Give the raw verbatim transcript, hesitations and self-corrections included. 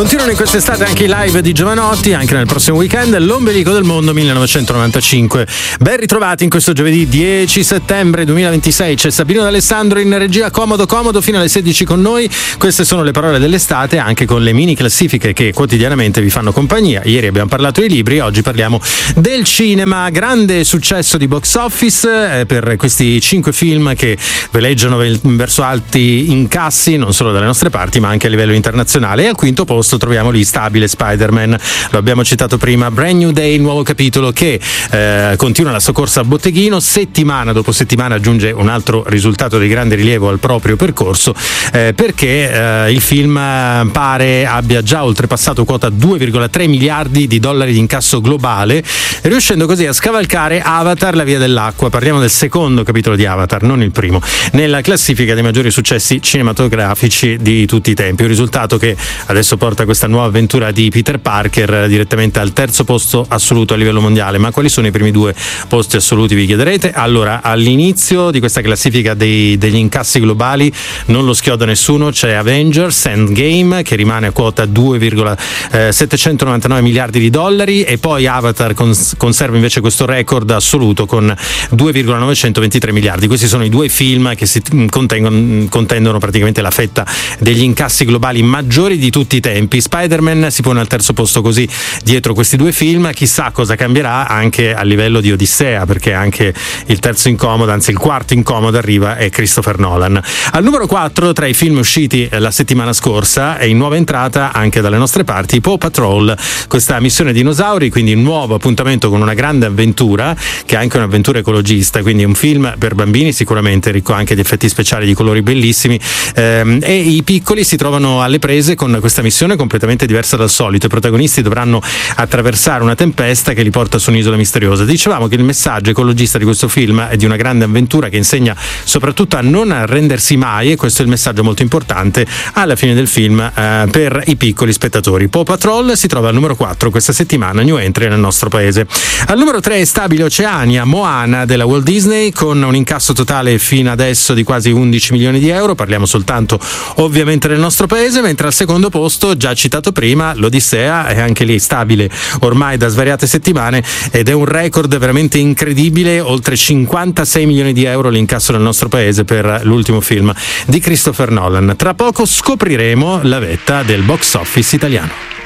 Continuano in quest'estate anche i live di Giovanotti, anche nel prossimo weekend, l'Ombelico del Mondo millenovecentonovantacinque. Ben ritrovati in questo giovedì dieci settembre duemilaventisei. C'è Sabino D'Alessandro in regia, comodo comodo fino alle sedici con noi. Queste sono le parole dell'estate, anche con le mini classifiche che quotidianamente vi fanno compagnia. Ieri abbiamo parlato di libri, oggi parliamo del cinema. Grande successo di box office eh, per questi cinque film che veleggiano verso alti incassi, non solo dalle nostre parti ma anche a livello internazionale. E al quinto posto troviamo l'instabile Spider-Man, lo abbiamo citato prima, Brand New Day, il nuovo capitolo che eh, continua la sua corsa al botteghino, settimana dopo settimana aggiunge un altro risultato di grande rilievo al proprio percorso, eh, perché eh, il film pare abbia già oltrepassato quota due virgola tre miliardi di dollari di incasso globale, riuscendo così a scavalcare Avatar, la via dell'acqua. Parliamo del secondo capitolo di Avatar, non il primo, nella classifica dei maggiori successi cinematografici di tutti i tempi, un risultato che adesso porta questa nuova avventura di Peter Parker direttamente al terzo posto assoluto a livello mondiale. Ma quali sono i primi due posti assoluti, vi chiederete? Allora, all'inizio di questa classifica dei, degli incassi globali non lo schioda nessuno, c'è Avengers Endgame che rimane a quota due virgola settecentonovantanove miliardi di dollari, e poi Avatar cons- conserva invece questo record assoluto con due virgola novecentoventitré miliardi. Questi sono i due film che si contengono, contendono praticamente la fetta degli incassi globali maggiori di tutti i tempi. Spider-Man si pone al terzo posto così dietro questi due film. Chissà cosa cambierà anche a livello di Odissea, perché anche il terzo incomodo, anzi il quarto incomodo arriva, è Christopher Nolan. Al numero quattro, tra i film usciti la settimana scorsa e in nuova entrata anche dalle nostre parti, Paw Patrol, questa missione dinosauri, quindi un nuovo appuntamento con una grande avventura che è anche un'avventura ecologista, quindi un film per bambini sicuramente ricco anche di effetti speciali, di colori bellissimi, ehm, e i piccoli si trovano alle prese con questa missione completamente diversa dal solito. I protagonisti dovranno attraversare una tempesta che li porta su un'isola misteriosa. Dicevamo che il messaggio ecologista di questo film è di una grande avventura che insegna soprattutto a non arrendersi mai, e questo è il messaggio molto importante alla fine del film eh, per i piccoli spettatori. Paw Patrol si trova al numero quattro questa settimana, new entry nel nostro paese. Al numero tre è stabile Oceania, Moana della Walt Disney, con un incasso totale fino adesso di quasi undici milioni di euro, parliamo soltanto ovviamente del nostro paese, mentre al secondo posto, già citato prima, l'Odissea è anche lì stabile ormai da svariate settimane ed è un record veramente incredibile, oltre cinquantasei milioni di euro l'incasso nel nostro paese per l'ultimo film di Christopher Nolan. Tra poco scopriremo la vetta del box office italiano.